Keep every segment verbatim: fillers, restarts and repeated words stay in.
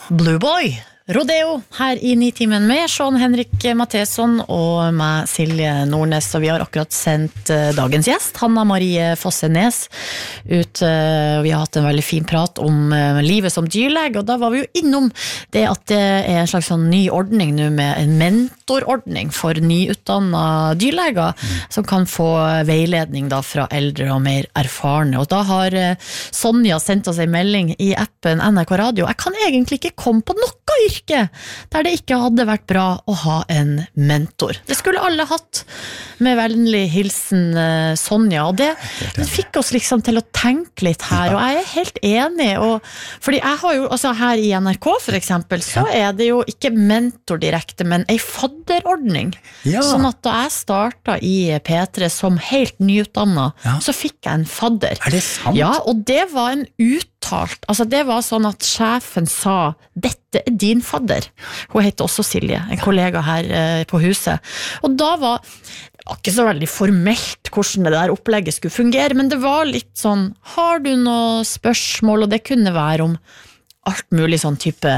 Blue Boy, Rodeo, her i Nitimen med Sean Henrik Matheson og meg, Silje Nordnes. Og vi har akkurat sendt dagens gjest, Hanna Marie Fosse-Nes, ut. Vi har hatt en veldig fin prat om livet som dyrlege, og da var vi jo innom det at det er en slags sånn ny ordning nå med en mentorordning for nyutdannede dyrleger, mm. som kan få veiledning da fra eldre og mer erfarne. Og da har Sonja sendt oss en melding i appen N R K Radio. Jeg kan egentlig ikke komme på noe yrke der det ikke hadde vært bra å ha en mentor. Det skulle alle hatt, med vennlig hilsen Sonja, og det, det fikk oss liksom til å tenke litt her, og jeg er helt enig, og, fordi jeg har jo, altså her i N R K for eksempel, så er det jo ikke mentor direkte, men en fadderordning. Ja. Sånn at da jeg startet i P tre som helt nyutdannet, ja. Så fikk jeg en fadder. Er det sant? Ja, og det var en uttalt, altså det var sånn at sjefen sa, dette er din fadder. Hun heter også Silje, en kollega her eh, på huset. Og da var det var ikke så veldig formelt hvordan det der opplegget skulle fungere, men det var litt sånn, har du noe spørsmål, og det kunne være om alt mulig sånn type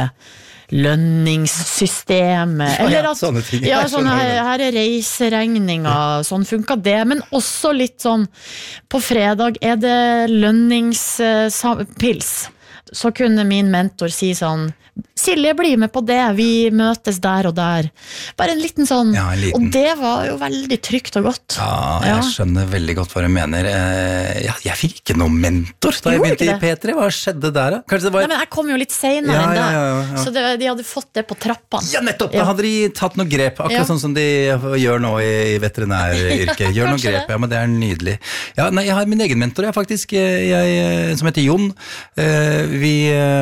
lønningssystemet, eller at, sånne ting. Ja, sånn, her, her er reiseregninger, sånn funket det, men også litt sånn, på fredag er det lønningspils, så kunne min mentor si sånn, Silje, bli med på det, vi møtes der og der. Bare en liten sånn, ja, en liten. Og det var jo veldig trygt og godt. Ja, jeg ja. skjønner veldig godt hva du mener. Jeg, jeg fikk ikke noen mentor da jeg begynte i P tre. Hva skjedde der da? Kanskje det var... Nei, men jeg kom jo litt senere ja, enn det, ja, ja, ja. Så det, de hadde fått det på trappene. Ja, nettopp, da hadde de tatt noe grep, akkurat ja. sånn som de gjør nå i veterinæryrket. Gjør noe grep, ja, men det er nydelig. Ja, nei, jeg har min egen mentor, jeg faktisk, jeg, som heter Jon. Vi,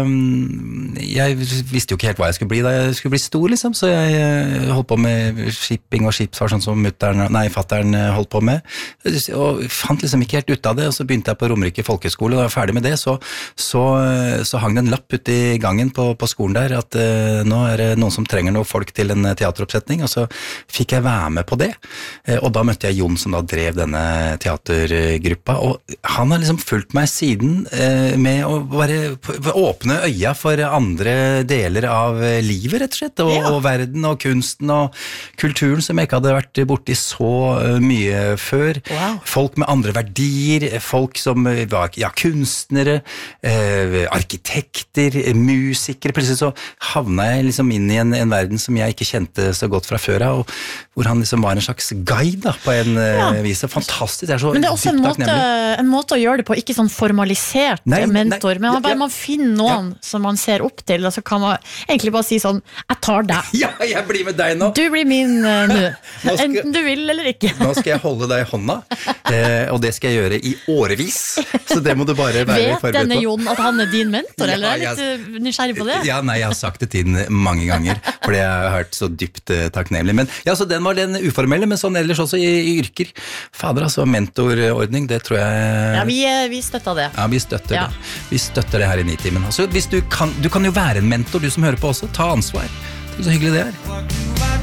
jeg visste jo ikke helt hva jeg skulle bli da jeg skulle bli stor, liksom, så jeg holdt på med shipping og skipsfart, sånn som mutteren, nei, fatteren holdt på med, og fant liksom ikke helt ut av det, og så begynte jeg på Romerike folkeskole, og da jeg var ferdig med det, så, så, så hang det en lapp ute i gangen på, på skolen der, at uh, nå er det noen som trenger noen folk til en teateroppsetning, og så fikk jeg være med på det, uh, og da møtte jeg Jon som da drev denne teatergruppa, og han har liksom fulgt meg siden uh, med å bare åpne øya for andre deler av livet, rett og slett, og, ja. og verden og kunsten og kulturen som jeg ikke hadde vært borti så mye før. Wow. Folk med andre verdier, folk som var ja, kunstnere, eh, arkitekter, musikere. Plutselig så havna jeg liksom inn i en, en verden som jeg ikke kjente så godt fra før av, og hvor han liksom var en slags guide da, på en ja. vis. Fantastisk. Det er så men det er også en måte, en måte å gjøre det på, ikke sånn formalisert nei, mentor, nei, men bare ja. man finner noen ja. som man ser opp til, og så kan man egentlig bare si sånn, jeg tar deg. Ja, jeg blir med deg nå. Du blir min uh, nå. Enten du vil eller ikke. Nå skal jeg holde deg i hånda, eh, og det skal jeg gjøre i årevis. Så det må du bare være forberedt på. Vet denne Jon at han er din mentor, ja, eller er jeg litt jeg, nysgjerrig på det? Ja, nei, jeg har sagt det til den mange ganger, fordi jeg har hørt så dypt uh, takknemlig. Men ja, så den var den uformelle, men sånn ellers også i, i yrker. Fader, altså, mentorordning, det tror jeg... Ja, vi, vi støtter det. Ja, vi støtter ja. det. Vi støtter det her i Nitimen. Altså, hvis du kan, du kan jo være en mentor, du som hører på også, ta ansvar. Det er så hyggelig det er.